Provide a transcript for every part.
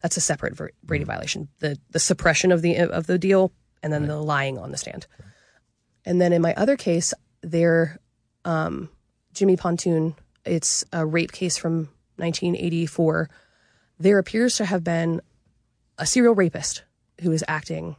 That's a separate Brady violation. The suppression of the deal and then the lying on the stand. Right. And then in my other case, Jimmy Pontoon, it's a rape case from 1984. There appears to have been a serial rapist who is acting,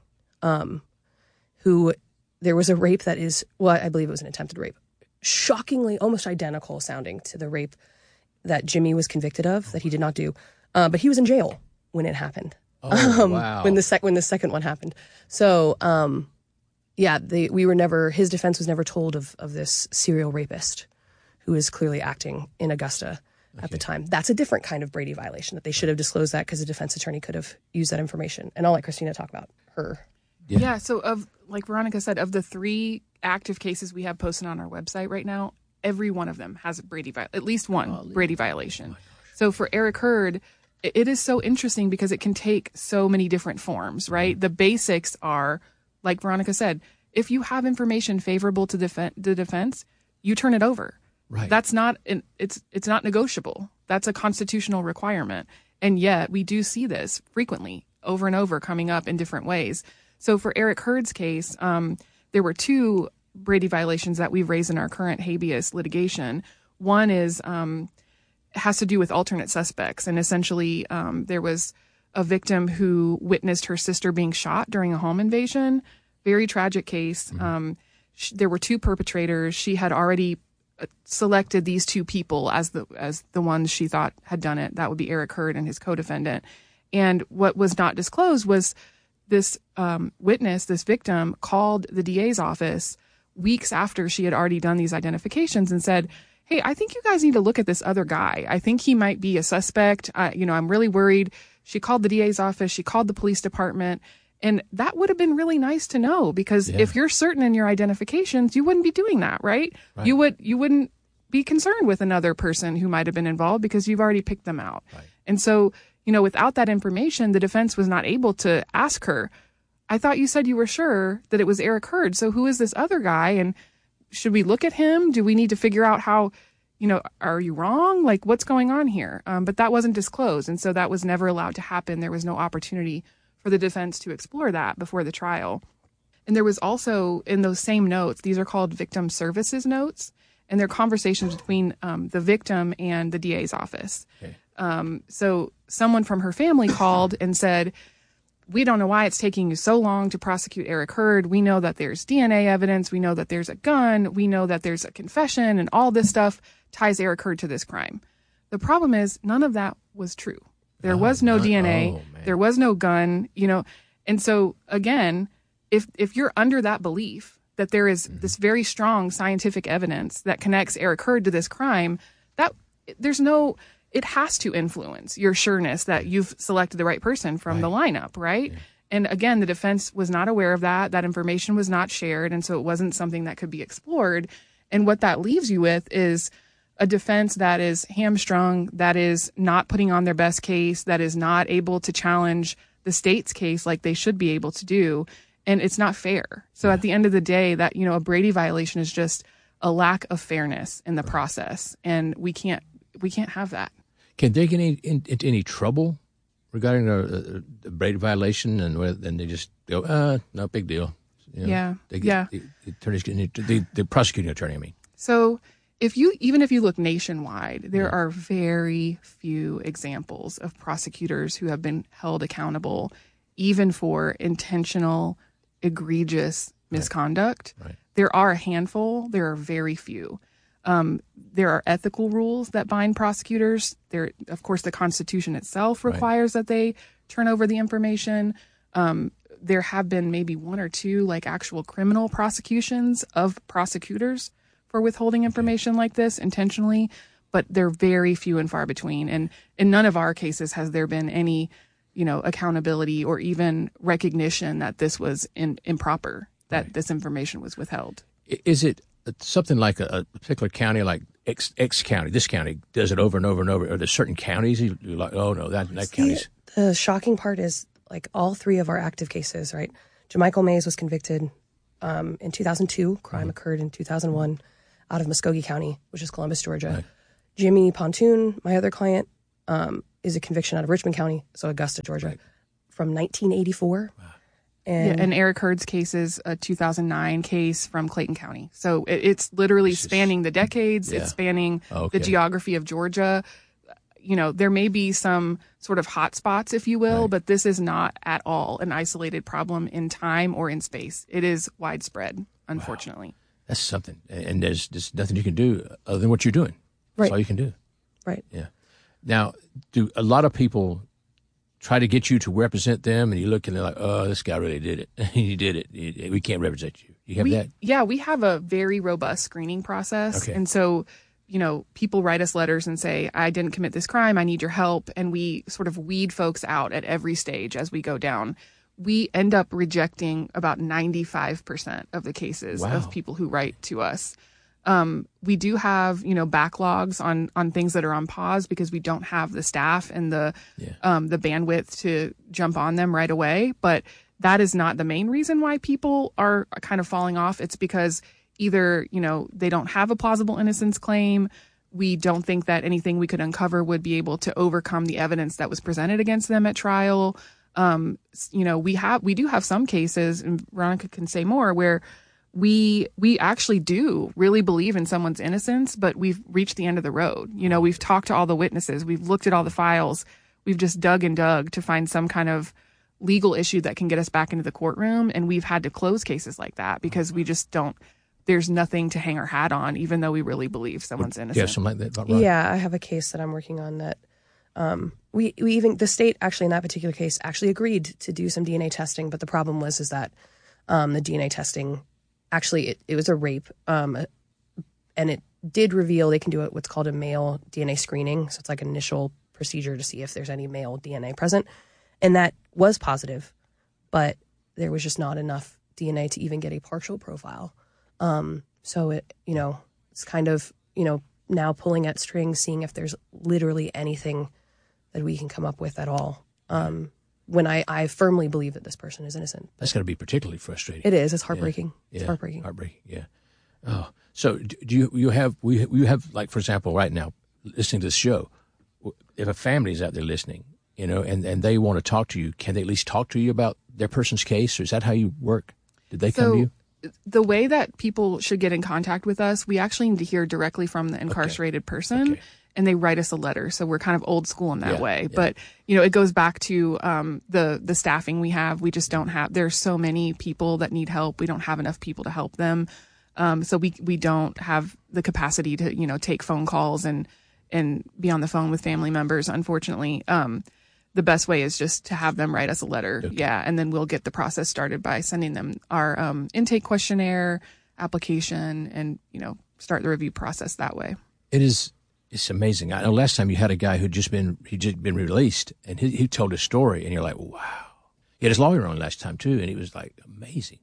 there was a rape that is, well, I believe it was an attempted rape, shockingly almost identical sounding to the rape that Jimmy was convicted of, that he did not do. But he was in jail when it happened. Oh, wow. When the second one happened. So, his defense was never told of this serial rapist who is clearly acting in Augusta at the time. That's a different kind of Brady violation, that they should have disclosed that because the defense attorney could have used that information. And I'll let Christina talk about her. Yeah, so like Veronica said, of the 3 active cases we have posted on our website right now, every one of them has at least one Brady violation. So for Eric Hurd, it is so interesting because it can take so many different forms, right? The basics are, like Veronica said, if you have information favorable to the defense, you turn it over. Right. That's not it's not negotiable. That's a constitutional requirement. And yet we do see this frequently, over and over, coming up in different ways. So for Eric Hurd's case, there were 2 Brady violations that we've raised in our current habeas litigation. One is has to do with alternate suspects. And essentially, there was a victim who witnessed her sister being shot during a home invasion. Very tragic case. Mm-hmm. There were 2 perpetrators. She had already selected these 2 people as the ones she thought had done it. That would be Eric Hurd and his co-defendant. And what was not disclosed was this witness, this victim, called the DA's office weeks after she had already done these identifications and said, hey, I think you guys need to look at this other guy. I think he might be a suspect. I'm really worried. She called the DA's office. She called the police department. And that would have been really nice to know, because if you're certain in your identifications, you wouldn't be doing that, right? You wouldn't be concerned with another person who might have been involved because you've already picked them out. Right. And so, without that information, the defense was not able to ask her, I thought you said you were sure that it was Eric Hurd. So who is this other guy? And should we look at him? Do we need to figure out how, are you wrong? Like, what's going on here? But that wasn't disclosed. And so that was never allowed to happen. There was no opportunity for the defense to explore that before the trial. And there was also, in those same notes, these are called victim services notes, and they're conversations between the victim and the DA's office. Okay. So someone from her family called and said, we don't know why it's taking you so long to prosecute Eric Hurd. We know that there's DNA evidence. We know that there's a gun. We know that there's a confession, and all this stuff ties Eric Hurd to this crime. The problem is none of that was true. There was no DNA. There was no gun, And so, again, if you're under that belief that there is this very strong scientific evidence that connects Eric Hurd to this crime, it has to influence your sureness that you've selected the right person from the lineup, right? Yeah. And again, the defense was not aware of that. That information was not shared, and so it wasn't something that could be explored. And what that leaves you with is a defense that is hamstrung, that is not putting on their best case, that is not able to challenge the state's case like they should be able to do. And it's not fair. So at the end of the day, that, a Brady violation is just a lack of fairness in the process. And we can't have that. Can they get into any trouble regarding a Brady violation, and they just go, no big deal? The attorneys the prosecuting attorney, I mean. So even if you look nationwide, there are very few examples of prosecutors who have been held accountable, even for intentional, egregious misconduct. Right. There are a handful. There are very few. There are ethical rules that bind prosecutors. Of course, the Constitution itself requires that they turn over the information. There have been maybe 1 or 2 actual criminal prosecutions of prosecutors for withholding information like this intentionally, but they're very few and far between. And in none of our cases has there been any, accountability or even recognition that this was improper, that this information was withheld. Is it something like a particular county, like X county, this county does it over and over and over? Are there certain counties you're like, oh no, that county's... The shocking part is all 3 of our active cases, right? Jamichael Mays was convicted in 2002. Crime occurred in 2001 out of Muskogee County, which is Columbus, Georgia. Right. Jimmy Pontoon, my other client, is a conviction out of Richmond County, so Augusta, Georgia, from 1984. Wow. And Eric Hurd's case is a 2009 case from Clayton County. So it's literally spanning the decades. Yeah. It's spanning the geography of Georgia. You know, there may be some sort of hot spots, if you will, but this is not at all an isolated problem in time or in space. It is widespread, unfortunately. Wow. That's something. And there's just nothing you can do other than what you're doing. That's all you can do. Right. Yeah. Now, do a lot of people try to get you to represent them, and you look and they're like, oh, this guy really did it. He did it. We can't represent you. You have that? Yeah, we have a very robust screening process. Okay. And so, you know, people write us letters and say, I didn't commit this crime. I need your help. And we sort of weed folks out at every stage as we go down. We end up rejecting about 95% of the cases of people who write to us. We do have, you know, backlogs on things that are on pause because we don't have the staff and the bandwidth to jump on them right away. But that is not the main reason why people are kind of falling off. It's because either, you know, they don't have a plausible innocence claim. We don't think that anything we could uncover would be able to overcome the evidence that was presented against them at trial. You know, we do have some cases, and Veronica can say more, where we actually do really believe in someone's innocence, but we've reached the end of the road. You know, we've talked to all the witnesses. We've looked at all the files. We've just dug and dug to find some kind of legal issue that can get us back into the courtroom. And we've had to close cases like that because we just don't, there's nothing to hang our hat on, even though we really believe someone's innocent. Yeah, something like that. Right? Yeah, I have a case that I'm working on that we even, the state actually in that particular case actually agreed to do some DNA testing. But the problem was that the DNA testing, actually, it was a rape, and it did reveal they can do what's called a male DNA screening. So it's like an initial procedure to see if there's any male DNA present. And that was positive, but there was just not enough DNA to even get a partial profile. So it, you know, it's kind of, you know, now pulling at strings, seeing if there's literally anything that we can come up with at all. When I firmly believe that this person is innocent. That's got to be particularly frustrating. It is. It's heartbreaking. Yeah. It's heartbreaking. Heartbreaking. Yeah. Oh, so do you have like, for example, right now, listening to this show, if a family is out there listening, you know, and they want to talk to you, can they at least talk to you about their person's case, or is that how you work? Did they come to you? The way that people should get in contact with us, we actually need to hear directly from the incarcerated person. And they write us a letter. So we're kind of old school in that way. Yeah. But, you know, it goes back to the staffing we have. We just don't have, there's so many people that need help. We don't have enough people to help them. So we don't have the capacity to, you know, take phone calls and be on the phone with family members, unfortunately. The best way is just to have them write us a letter. Okay. Yeah. And then we'll get the process started by sending them our intake questionnaire application and, you know, start the review process that way. It's amazing. I know last time you had a guy who'd just been released, and he told his story, and you're like, wow. He had his lawyer on last time too, and he was like amazing.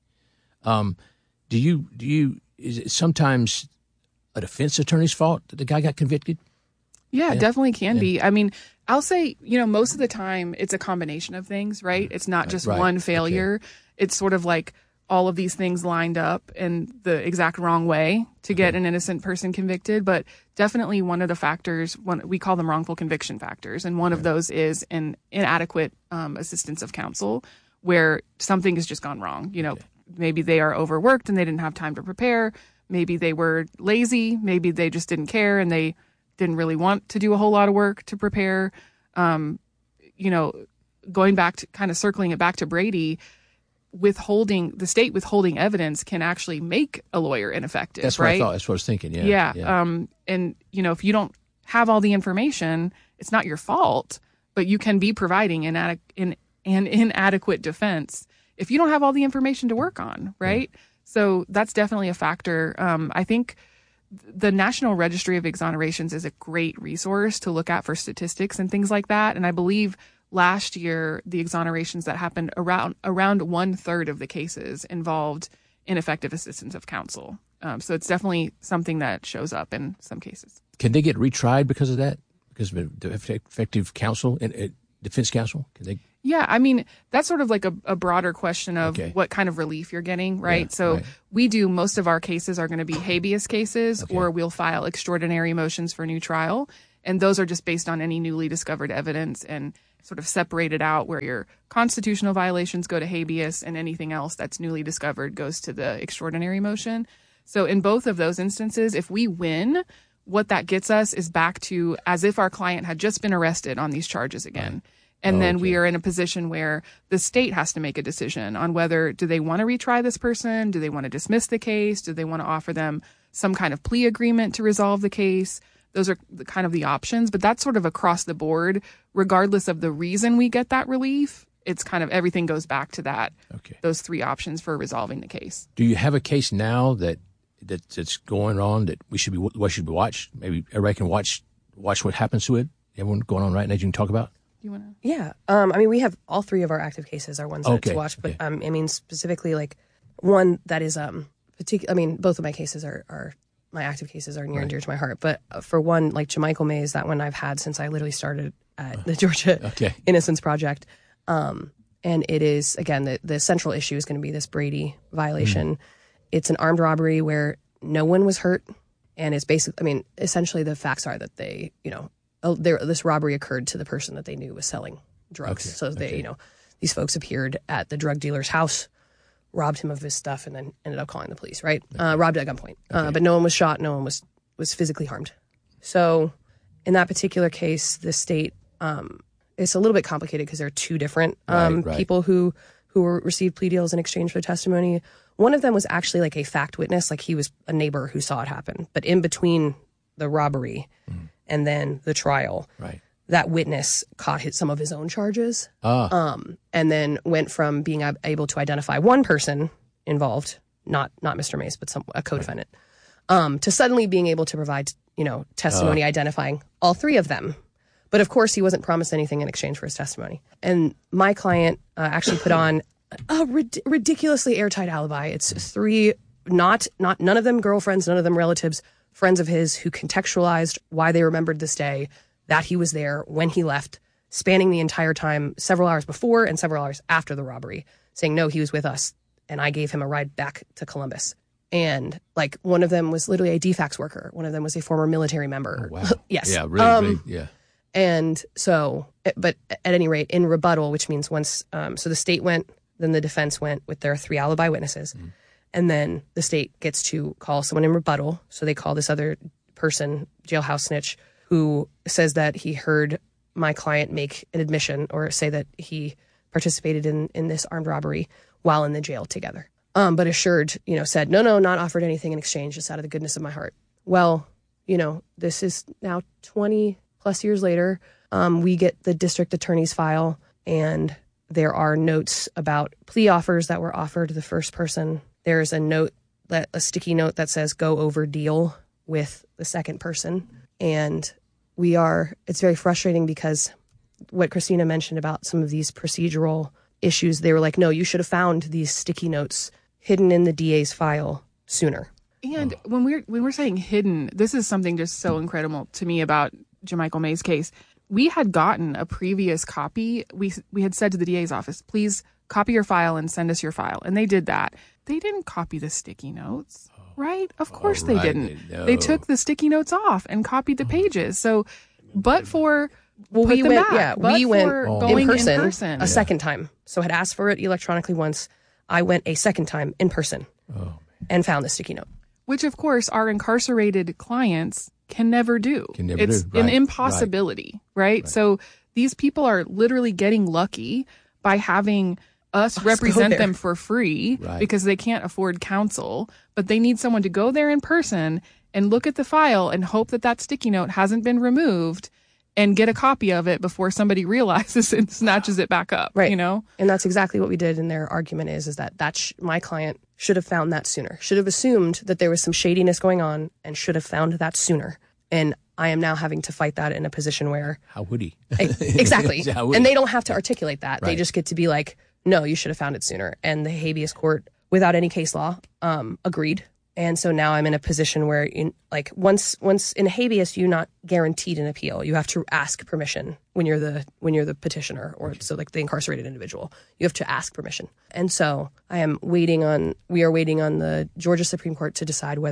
Is it sometimes a defense attorney's fault that the guy got convicted? Yeah, it definitely can be. I mean, I'll say, you know, most of the time it's a combination of things, right? It's not just one failure. Okay. It's sort of like all of these things lined up in the exact wrong way to get an innocent person convicted. But definitely one of the factors, we call them wrongful conviction factors. And one of those is an inadequate assistance of counsel, where something has just gone wrong. You know, maybe they are overworked and they didn't have time to prepare. Maybe they were lazy. Maybe they just didn't care and they didn't really want to do a whole lot of work to prepare. You know, going back to kind of circling it back to Brady, the state withholding evidence can actually make a lawyer ineffective. That's right? what I thought. That's what I was thinking. Yeah. And you know, if you don't have all the information, it's not your fault, but you can be providing an inadequate defense if you don't have all the information to work on. Right. Yeah. So that's definitely a factor. I think the National Registry of Exonerations is a great resource to look at for statistics and things like that. And I believe last year, the exonerations that happened around 1/3 of the cases involved ineffective assistance of counsel. So it's definitely something that shows up in some cases. Can they get retried because of that? Because of effective counsel and defense counsel? Can they? Yeah, I mean, that's sort of like a broader question of what kind of relief you're getting, right? Yeah, so we do, most of our cases are going to be habeas cases, or we'll file extraordinary motions for new trial. And those are just based on any newly discovered evidence and sort of separated out, where your constitutional violations go to habeas and anything else that's newly discovered goes to the extraordinary motion. So in both of those instances, if we win, what that gets us is back to as if our client had just been arrested on these charges again. Right. And then we are in a position where the state has to make a decision on whether do they want to retry this person? Do they want to dismiss the case? Do they want to offer them some kind of plea agreement to resolve the case? Those are kind of the options, but that's sort of across the board. Regardless of the reason we get that relief, it's kind of everything goes back to that. Okay. Those three options for resolving the case. Do you have a case now that's going on that we should be watch? Maybe everybody can watch what happens to it. Everyone going on right now you can talk about. You want to? Yeah. I mean, we have all three of our active cases are ones that to watch, but I mean, specifically like one that is particular. I mean, both of my cases are my active cases are near and dear to my heart. But for one, like Jamichael Mays, that one I've had since I literally started at the Georgia Innocence Project. And it is, again, the central issue is going to be this Brady violation. It's an armed robbery where no one was hurt. And it's basically, I mean, essentially the facts are that they, this robbery occurred to the person that they knew was selling drugs. So they, these folks appeared at the drug dealer's house, robbed him of his stuff, and then ended up calling the police, right? Robbed at gunpoint. But no one was shot. No one was physically harmed. So in that particular case, the state, it's a little bit complicated because there are two different people who received plea deals in exchange for testimony. One of them was actually like a fact witness, like he was a neighbor who saw it happen. But in between the robbery and then the trial, that witness caught some of his own charges, and then went from being able to identify one person involved, not Mr. Mace, but a co-defendant, to suddenly being able to provide testimony identifying all three of them. But of course, he wasn't promised anything in exchange for his testimony. And my client actually put on a ridiculously airtight alibi. It's three, not none of them girlfriends, none of them relatives, friends of his who contextualized why they remembered this day, that he was there when he left, spanning the entire time, several hours before and several hours after the robbery, saying, no, he was with us, and I gave him a ride back to Columbus. And, like, one of them was literally a DFAX worker. One of them was a former military member. Oh, wow. Yes. Yeah, really, yeah. And so, but at any rate, in rebuttal, which means once, so the state went, then the defense went with their three alibi witnesses. And then the state gets to call someone in rebuttal. So they call this other person, jailhouse snitch, who says that he heard my client make an admission or say that he participated in this armed robbery while in the jail together. But assured, said, no, not offered anything in exchange, just out of the goodness of my heart. Well, this is now 20 plus years later. We get the district attorney's file, and there are notes about plea offers that were offered to the first person. There's a sticky note that says go over deal with the second person. And it's very frustrating because what Christina mentioned about some of these procedural issues, they were like, no, you should have found these sticky notes hidden in the DA's file sooner. And when we're saying hidden, this is something just so incredible to me about Jamichael Mays' case. We had gotten a previous copy. We had said to the DA's office, please copy your file and send us your file. And they did that. They didn't copy the sticky notes, right? Of course they didn't. They took the sticky notes off and copied the pages. So, but for... Well, we went in person a second time. So had asked for it electronically once. I went a second time in person and found the sticky note. Which, of course, our incarcerated clients can never do. It's an impossibility, right? So these people are literally getting lucky by having us represent them for free because they can't afford counsel, but they need someone to go there in person and look at the file and hope that sticky note hasn't been removed and get a copy of it before somebody realizes and snatches it back up, right? And that's exactly what we did. And their argument is that my client should have found that sooner, should have assumed that there was some shadiness going on and should have found that sooner. And I am now having to fight that in a position where... How would he? Exactly. And they don't have to articulate that. They just get to be like, no, you should have found it sooner. And the habeas court, without any case law, agreed. And so now I'm in a position where, once in habeas, you're not guaranteed an appeal. You have to ask permission when you're the petitioner, or so like the incarcerated individual. You have to ask permission. And so we are waiting on the Georgia Supreme Court to decide whether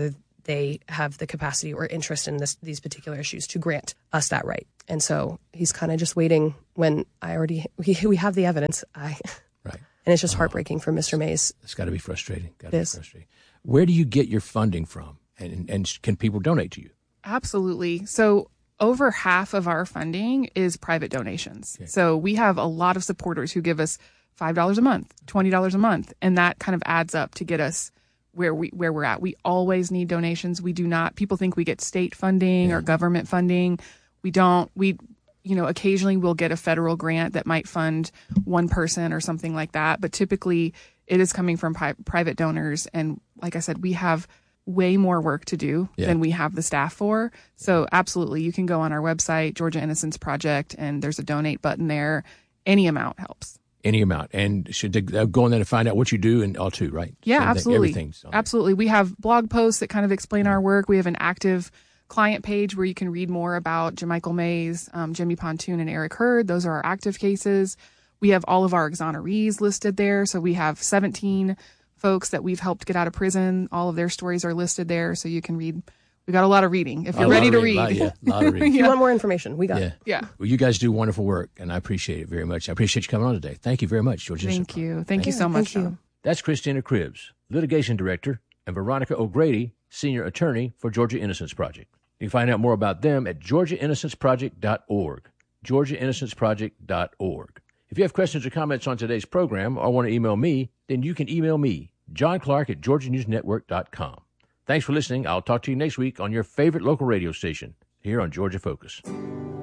they have the capacity or interest in these particular issues to grant us that right. And so he's kind of just waiting when we have the evidence. Right. And it's just heartbreaking for Mr. Mays. It's got to be frustrating. Where do you get your funding from? And can people donate to you? Absolutely. So over half of our funding is private donations. Okay. So we have a lot of supporters who give us $5 a month, $20 a month, and that kind of adds up to get us where we're at. We always need donations. We do not. People think we get state funding or government funding. We don't. Occasionally we'll get a federal grant that might fund one person or something like that, but typically it is coming from private donors. And like I said, we have way more work to do than we have the staff for. So absolutely, you can go on our website, Georgia Innocence Project, and there's a donate button there. Any amount helps. Any amount. And should they go on there to find out what you do and all too, right? Yeah, Same absolutely. Everything's on absolutely. We have blog posts that kind of explain our work. We have an active client page where you can read more about Jamichael Mays, Jimmy Pontoon, and Eric Hurd. Those are our active cases. We have all of our exonerees listed there. So we have 17 folks that we've helped get out of prison. All of their stories are listed there. So you can read. We got a lot of reading. If you're ready to read. A lot of reading. If you want more information, we got it. Yeah. Well, you guys do wonderful work, and I appreciate it very much. I appreciate you coming on today. Thank you very much, Georgia. Thank you. Thank you so much. Thank you. That's Christina Cribbs, litigation director, and Veronica O'Grady, senior attorney for Georgia Innocence Project. You can find out more about them at georgiainnocenceproject.org, georgiainnocenceproject.org. If you have questions or comments on today's program or want to email me, then you can email me, John Clark at georgianewsnetwork.com. Thanks for listening. I'll talk to you next week on your favorite local radio station here on Georgia Focus.